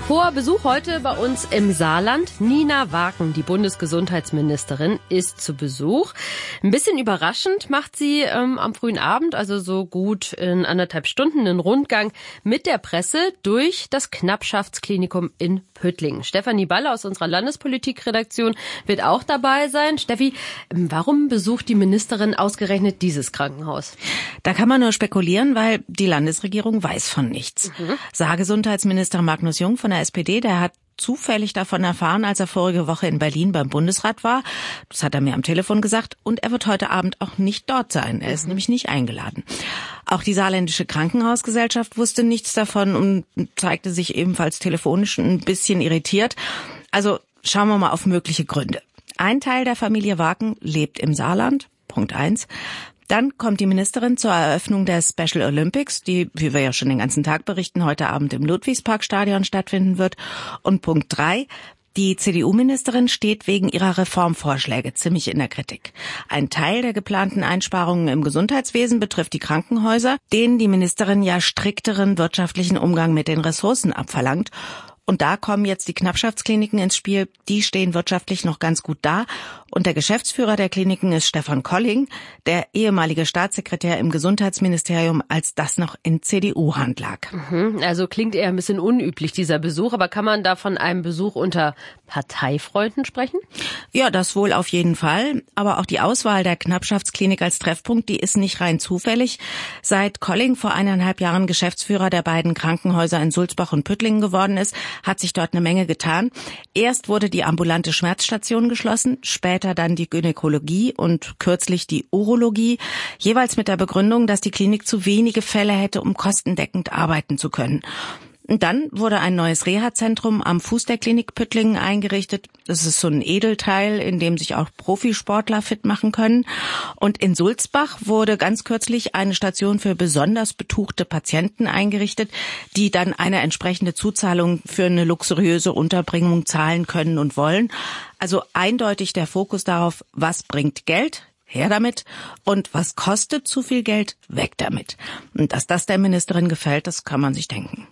Hoher Besuch heute bei uns im Saarland. Nina Waken, die Bundesgesundheitsministerin, ist zu Besuch. Ein bisschen überraschend macht sie am frühen Abend, also so gut in 1,5 Stunden, einen Rundgang mit der Presse durch das Knappschaftsklinikum in Püttlingen. Stefanie Balle aus unserer Landespolitikredaktion wird auch dabei sein. Steffi, warum besucht die Ministerin ausgerechnet dieses Krankenhaus? Da kann man nur spekulieren, weil die Landesregierung weiß von nichts. Saargesundheitsminister Magnus Jung von der SPD, der hat zufällig davon erfahren, als er vorige Woche in Berlin beim Bundesrat war. Das hat er mir am Telefon gesagt. Und er wird heute Abend auch nicht dort sein. Er ist nämlich nicht eingeladen. Auch die saarländische Krankenhausgesellschaft wusste nichts davon und zeigte sich ebenfalls telefonisch ein bisschen irritiert. Also schauen wir mal auf mögliche Gründe. Ein Teil der Familie Waken lebt im Saarland. Punkt 1. Dann kommt die Ministerin zur Eröffnung der Special Olympics, die, wie wir ja schon den ganzen Tag berichten, heute Abend im Ludwigsparkstadion stattfinden wird. Und Punkt 3, die CDU-Ministerin steht wegen ihrer Reformvorschläge ziemlich in der Kritik. Ein Teil der geplanten Einsparungen im Gesundheitswesen betrifft die Krankenhäuser, denen die Ministerin ja strikteren wirtschaftlichen Umgang mit den Ressourcen abverlangt. Und da kommen jetzt die Knappschaftskliniken ins Spiel. Die stehen wirtschaftlich noch ganz gut da. Und der Geschäftsführer der Kliniken ist Stefan Colling, der ehemalige Staatssekretär im Gesundheitsministerium, als das noch in CDU-Hand lag. Also klingt eher ein bisschen unüblich, dieser Besuch. Aber kann man da von einem Besuch unter Parteifreunden sprechen? Ja, das wohl auf jeden Fall. Aber auch die Auswahl der Knappschaftsklinik als Treffpunkt, die ist nicht rein zufällig. Seit Colling vor 1,5 Jahren Geschäftsführer der beiden Krankenhäuser in Sulzbach und Püttlingen geworden ist, hat sich dort eine Menge getan. Erst wurde die ambulante Schmerzstation geschlossen, später dann die Gynäkologie und kürzlich die Urologie, jeweils mit der Begründung, dass die Klinik zu wenige Fälle hätte, um kostendeckend arbeiten zu können. Und dann wurde ein neues Reha-Zentrum am Fuß der Klinik Püttlingen eingerichtet. Das ist so ein Edelteil, in dem sich auch Profisportler fit machen können. Und in Sulzbach wurde ganz kürzlich eine Station für besonders betuchte Patienten eingerichtet, die dann eine entsprechende Zuzahlung für eine luxuriöse Unterbringung zahlen können und wollen. Also eindeutig der Fokus darauf, was bringt Geld? Her damit. Und was kostet zu viel Geld? Weg damit. Und dass das der Ministerin gefällt, das kann man sich denken.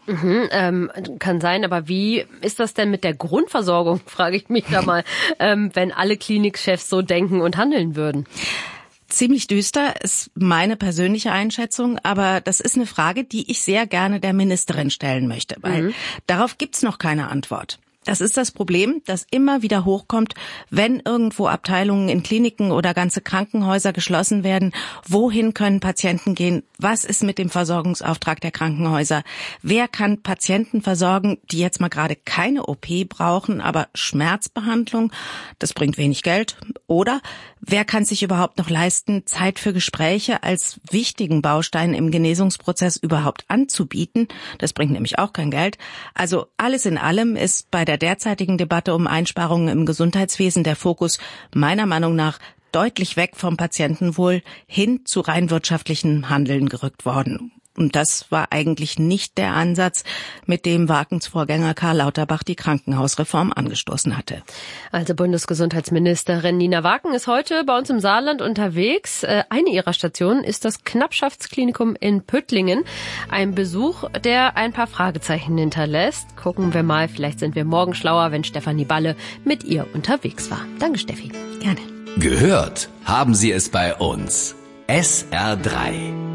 Kann sein, aber wie ist das denn mit der Grundversorgung, frage ich mich da mal, wenn alle Klinikchefs so denken und handeln würden? Ziemlich düster ist meine persönliche Einschätzung, aber das ist eine Frage, die ich sehr gerne der Ministerin stellen möchte, weil darauf gibt's noch keine Antwort. Das ist das Problem, das immer wieder hochkommt, wenn irgendwo Abteilungen in Kliniken oder ganze Krankenhäuser geschlossen werden. Wohin können Patienten gehen? Was ist mit dem Versorgungsauftrag der Krankenhäuser? Wer kann Patienten versorgen, die jetzt mal gerade keine OP brauchen, aber Schmerzbehandlung? Das bringt wenig Geld. Oder wer kann sich überhaupt noch leisten, Zeit für Gespräche als wichtigen Baustein im Genesungsprozess überhaupt anzubieten? Das bringt nämlich auch kein Geld. Also alles in allem ist bei der derzeitigen Debatte um Einsparungen im Gesundheitswesen der Fokus meiner Meinung nach deutlich weg vom Patientenwohl hin zu rein wirtschaftlichem Handeln gerückt worden. Und das war eigentlich nicht der Ansatz, mit dem Wakens Vorgänger Karl Lauterbach die Krankenhausreform angestoßen hatte. Also Bundesgesundheitsministerin Nina Waken ist heute bei uns im Saarland unterwegs. Eine ihrer Stationen ist das Knappschaftsklinikum in Püttlingen. Ein Besuch, der ein paar Fragezeichen hinterlässt. Gucken wir mal, vielleicht sind wir morgen schlauer, wenn Stefanie Balle mit ihr unterwegs war. Danke, Steffi. Gerne. Gehört haben Sie es bei uns. SR3.